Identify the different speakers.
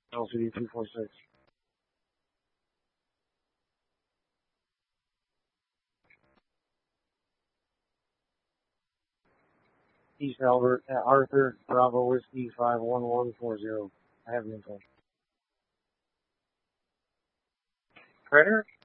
Speaker 1: LCD 246. East Albert at Arthur, Bravo Whiskey 51140. I have an info. Predator?